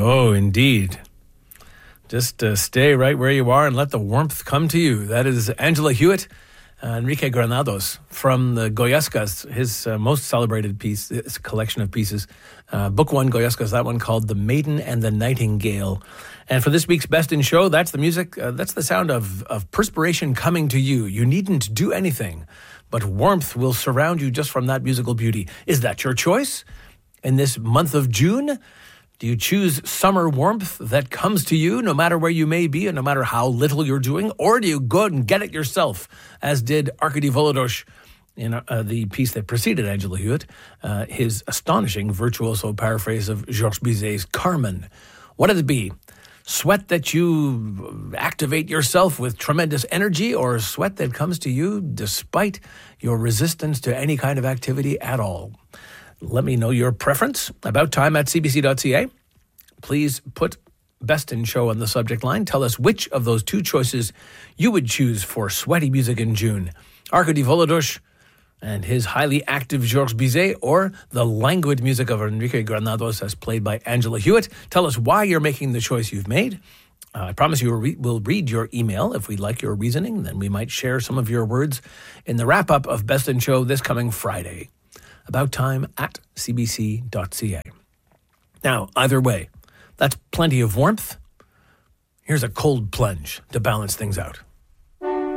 Oh, indeed. Just stay right where you are and let the warmth come to you. That is Angela Hewitt, Enrique Granados from the Goyescas, his most celebrated piece, his collection of pieces. Book one, Goyescas, that one called The Maiden and the Nightingale. And for this week's Best in Show, that's the music, that's the sound of perspiration coming to you. You needn't do anything, but warmth will surround you just from that musical beauty. Is that your choice? In this month of June, do you choose summer warmth that comes to you no matter where you may be and no matter how little you're doing? Or do you go and get it yourself, as did Arkady Volodos in the piece that preceded Angela Hewitt, his astonishing virtuoso paraphrase of Georges Bizet's Carmen? What did it be? Sweat that you activate yourself with tremendous energy, or sweat that comes to you despite your resistance to any kind of activity at all? Let me know your preference. About time at cbc.ca. Please put Best in Show on the subject line. Tell us which of those two choices you would choose for sweaty music in June. Arkady Volodos and his highly active Georges Bizet, or the languid music of Enrique Granados as played by Angela Hewitt. Tell us why you're making the choice you've made. I promise you we'll read your email if we like your reasoning. Then we might share some of your words in the wrap-up of Best in Show this coming Friday. About time at cbc.ca. Now, either way, that's plenty of warmth. Here's a cold plunge to balance things out.